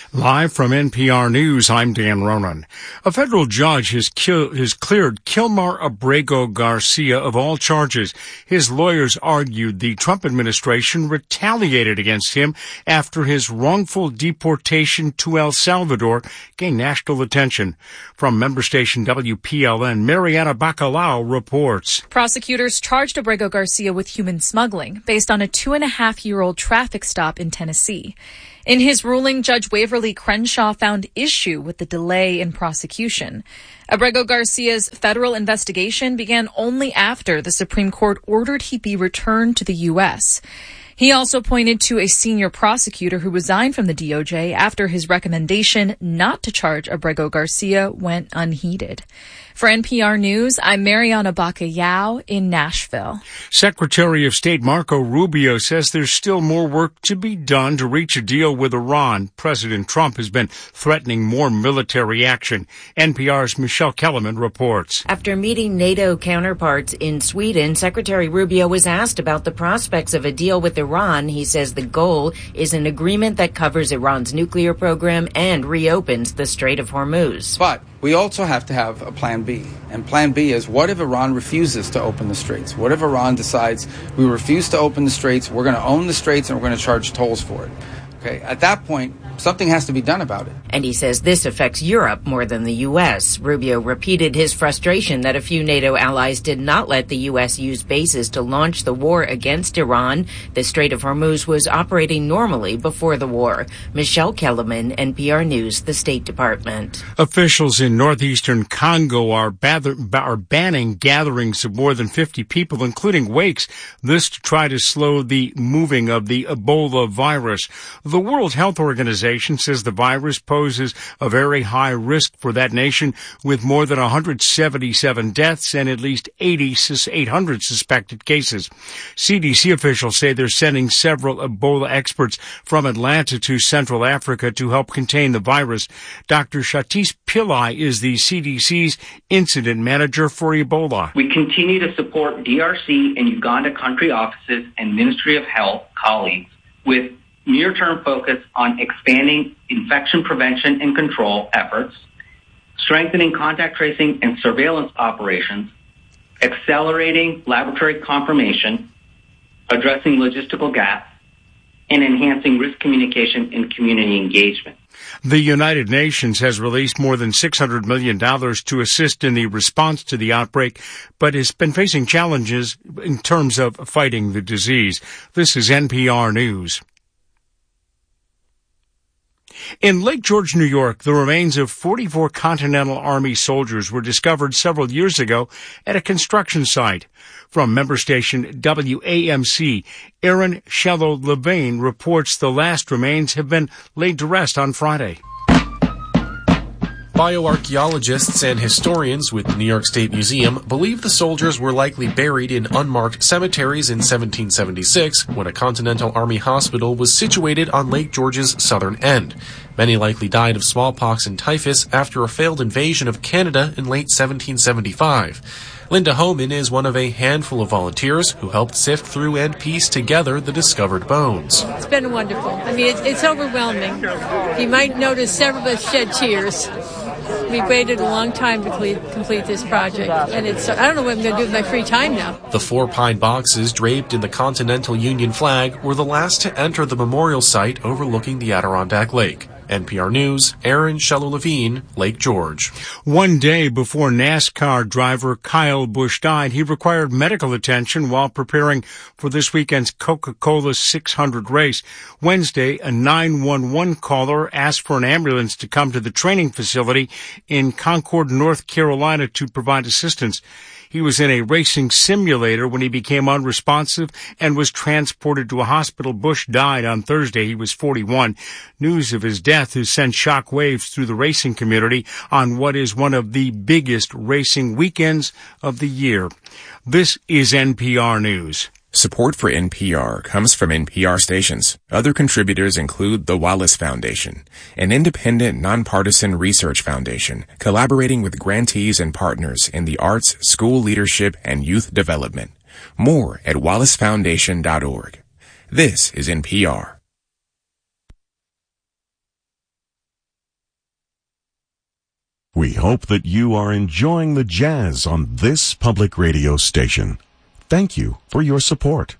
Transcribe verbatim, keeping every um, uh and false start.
Live from N P R News, I'm Dan Ronan. A federal judge has, kill, has cleared Kilmar Abrego Garcia of all charges. His lawyers argued the Trump administration retaliated against him after his wrongful deportation to El Salvador gained national attention. From member station W P L N, Mariana Bacalao reports. Prosecutors charged Abrego Garcia with human smuggling based on a two-and-a-half-year-old traffic stop in Tennessee. In his ruling, Judge Waverly Crenshaw found issue with the delay in prosecution. Abrego Garcia's federal investigation began only after the Supreme Court ordered he be returned to the U S. He also pointed to a senior prosecutor who resigned from the D O J after his recommendation not to charge Abrego Garcia went unheeded. For N P R News, I'm Mariana Bacalao in Nashville. Secretary of State Marco Rubio says there's still more work to be done to reach a deal with Iran. President Trump has been threatening more military action. N P R's Michelle Kellerman reports. After meeting NATO counterparts in Sweden, Secretary Rubio was asked about the prospects of a deal with Iran. He says the goal is an agreement that covers Iran's nuclear program and reopens the Strait of Hormuz. But we also have to have a plan B. And plan B is, what if Iran refuses to open the straits? What if Iran decides we refuse to open the straits, we're going to own the straits, and we're going to charge tolls for it? Okay, at that point, something has to be done about it. And he says this affects Europe more than the U S. Rubio repeated his frustration that a few NATO allies did not let the U S use bases to launch the war against Iran. The Strait of Hormuz was operating normally before the war. Michelle Kellerman, N P R News, the State Department. Officials in northeastern Congo are, bather, are banning gatherings of more than fifty people, including wakes, this to try to slow the moving of the Ebola virus. The World Health Organization says the virus poses a very high risk for that nation, with more than one hundred seventy-seven deaths and at least eight hundred suspected cases. C D C officials say they're sending several Ebola experts from Atlanta to Central Africa to help contain the virus. Doctor Shatis Pillai is the C D C's incident manager for Ebola. We continue to support D R C and Uganda country offices and Ministry of Health colleagues with near-term focus on expanding infection prevention and control efforts, strengthening contact tracing and surveillance operations, accelerating laboratory confirmation, addressing logistical gaps, and enhancing risk communication and community engagement. The United Nations has released more than six hundred million dollars to assist in the response to the outbreak, but has been facing challenges in terms of fighting the disease. This is N P R News. In Lake George, New York, the remains of forty-four Continental Army soldiers were discovered several years ago at a construction site. From member station W A M C, Aaron Shello-Levine reports the last remains have been laid to rest on Friday. Bioarchaeologists and historians with the New York State Museum believe the soldiers were likely buried in unmarked cemeteries in seventeen seventy-six when a Continental Army hospital was situated on Lake George's southern end. Many likely died of smallpox and typhus after a failed invasion of Canada in late seventeen seventy-five. Linda Homan is one of a handful of volunteers who helped sift through and piece together the discovered bones. It's been wonderful. I mean, it's, it's overwhelming. You might notice several of us shed tears. We waited a long time to complete, complete this project, and it's, I don't know what I'm going to do with my free time now. The four pine boxes draped in the Continental Union flag were the last to enter the memorial site overlooking the Adirondack Lake. N P R News, Aaron Shello-Levine, Lake George. One day before NASCAR driver Kyle Busch died, he required medical attention while preparing for this weekend's Coca-Cola six hundred race. Wednesday, a nine one one caller asked for an ambulance to come to the training facility in Concord, North Carolina to provide assistance. He was in a racing simulator when he became unresponsive and was transported to a hospital. Busch died on Thursday. He was forty-one. News of his death has sent shock waves through the racing community on what is one of the biggest racing weekends of the year. This is N P R News. Support for N P R comes from N P R stations. Other contributors include the Wallace Foundation, an independent, nonpartisan research foundation collaborating with grantees and partners in the arts, school leadership, and youth development. More at wallace foundation dot org. This is N P R. We hope that you are enjoying the jazz on this public radio station. Thank you for your support.